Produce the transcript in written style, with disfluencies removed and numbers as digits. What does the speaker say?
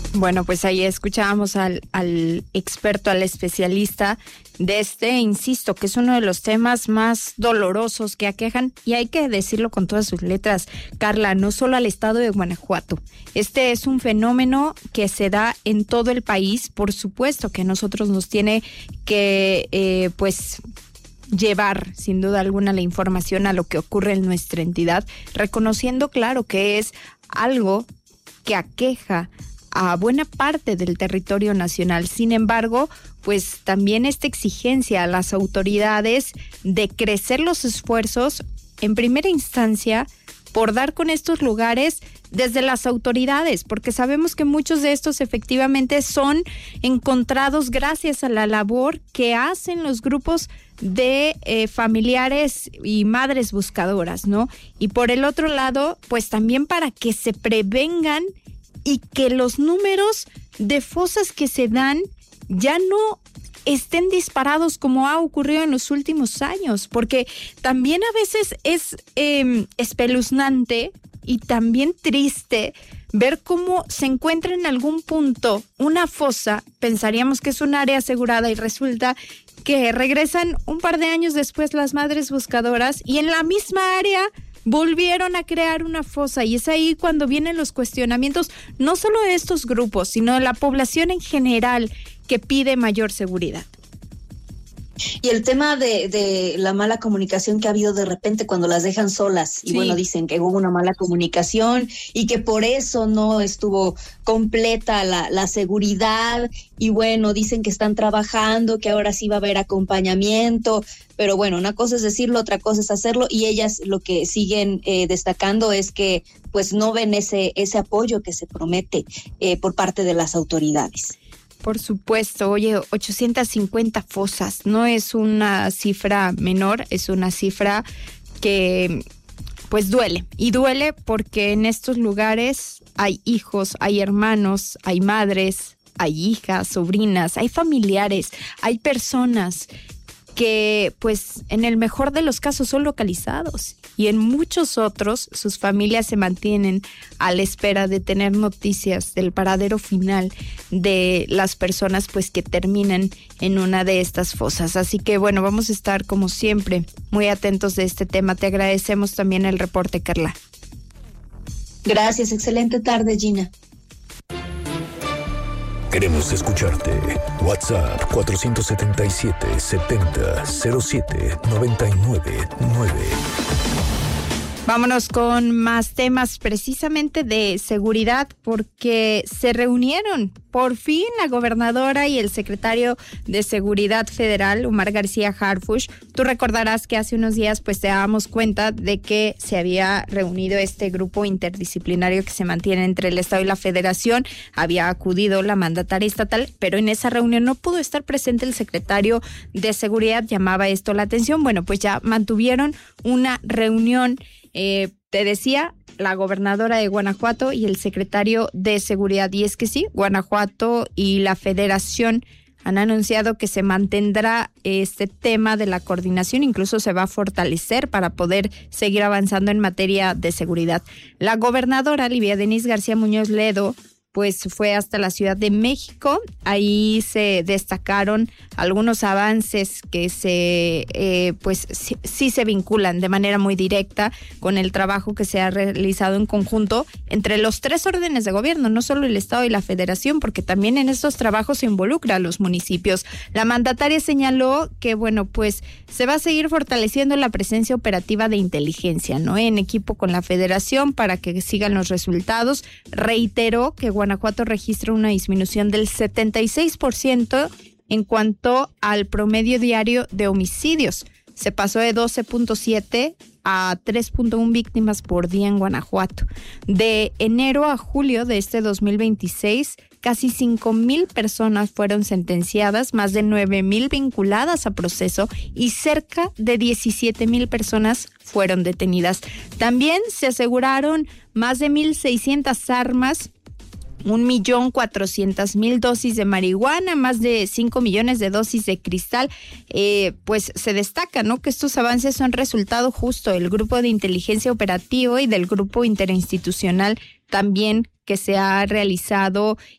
Bueno, pues ahí escuchábamos al experto, al especialista de insisto, que es uno de los temas más dolorosos que aquejan, y hay que decirlo con todas sus letras, Carla, no solo al estado de Guanajuato. Este es un fenómeno que se da en todo el país. Por supuesto que a nosotros nos tiene que, llevar sin duda alguna la información a lo que ocurre en nuestra entidad, reconociendo, claro, que es algo que aqueja a buena parte del territorio nacional. Sin embargo, pues también esta exigencia a las autoridades de crecer los esfuerzos, en primera instancia, por dar con estos lugares desde las autoridades, porque sabemos que muchos de estos efectivamente son encontrados gracias a la labor que hacen los grupos de familiares y madres buscadoras, ¿no? Y por el otro lado, pues también para que se prevengan y que los números de fosas que se dan ya no estén disparados como ha ocurrido en los últimos años, porque también a veces es espeluznante y también triste ver cómo se encuentra en algún punto una fosa, pensaríamos que es un área asegurada y resulta que regresan un par de años después las madres buscadoras y en la misma área volvieron a crear una fosa, y es ahí cuando vienen los cuestionamientos, no solo de estos grupos, sino de la población en general que pide mayor seguridad. Y el tema de la mala comunicación que ha habido de repente cuando las dejan solas. Y bueno, dicen que hubo una mala comunicación y que por eso no estuvo completa la seguridad. Y bueno, dicen que están trabajando, que ahora sí va a haber acompañamiento. Pero bueno, una cosa es decirlo, otra cosa es hacerlo. Y ellas lo que siguen destacando es que pues no ven ese apoyo que se promete por parte de las autoridades. Por supuesto, oye, 850 fosas, no es una cifra menor, es una cifra que pues duele, y duele porque en estos lugares hay hijos, hay hermanos, hay madres, hay hijas, sobrinas, hay familiares, hay personas que pues en el mejor de los casos son localizados y en muchos otros sus familias se mantienen a la espera de tener noticias del paradero final de las personas pues que terminan en una de estas fosas. Así que bueno, vamos a estar como siempre muy atentos de este tema. Te agradecemos también el reporte, Carla. Gracias, excelente tarde, Gina. Queremos escucharte. WhatsApp 477-70-07-99-9. Vámonos con más temas precisamente de seguridad, porque se reunieron por fin la gobernadora y el secretario de Seguridad Federal, Omar García Harfuch. Tú recordarás que hace unos días pues te dábamos cuenta de que se había reunido este grupo interdisciplinario que se mantiene entre el Estado y la Federación. Había acudido la mandataria estatal, pero en esa reunión no pudo estar presente el secretario de Seguridad. Llamaba esto la atención. Bueno, pues ya mantuvieron una reunión. Te decía, la gobernadora de Guanajuato y el secretario de Seguridad. Y es que sí, Guanajuato y la Federación han anunciado que se mantendrá este tema de la coordinación, incluso se va a fortalecer para poder seguir avanzando en materia de seguridad. La gobernadora Livia Denisse García Muñoz Ledo pues fue hasta la Ciudad de México. Ahí se destacaron algunos avances que sí se vinculan de manera muy directa con el trabajo que se ha realizado en conjunto entre los tres órdenes de gobierno, no solo el Estado y la Federación, porque también en estos trabajos se involucra a los municipios. La mandataria señaló que, bueno, pues se va a seguir fortaleciendo la presencia operativa de inteligencia, ¿no? En equipo con la Federación para que sigan los resultados. Reiteró que Guanajuato registra una disminución del 76% en cuanto al promedio diario de homicidios. Se pasó de 12.7 a 3.1 víctimas por día en Guanajuato. De enero a julio de este 2026, casi 5,000 personas fueron sentenciadas, más de 9,000 vinculadas a proceso y cerca de 17,000 personas fueron detenidas. También se aseguraron más de 1,600 armas, 1,400,000 dosis de marihuana, más de 5 millones de dosis de cristal. Pues se destaca, ¿no?, que estos avances son resultado justo del grupo de inteligencia operativa y del grupo interinstitucional también que se ha realizado